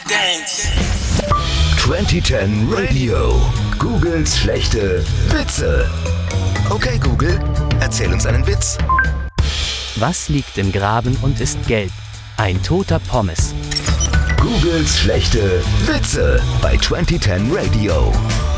Dance. 2010 Radio. Googles schlechte Witze. Okay, Google, erzähl uns einen Witz. Was liegt im Graben und ist gelb? Ein toter Pommes. Googles schlechte Witze bei 2010 Radio.